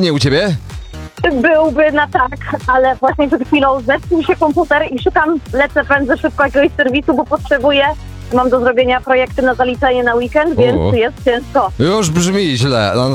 intensywnie u ciebie? Byłby na tak, ale właśnie przed chwilą zepsuł się komputer i lecę, pędzę szybko jakiegoś serwisu, bo potrzebuję. Mam do zrobienia projekty na zaliczenie na weekend, więc jest ciężko. Już brzmi źle. No,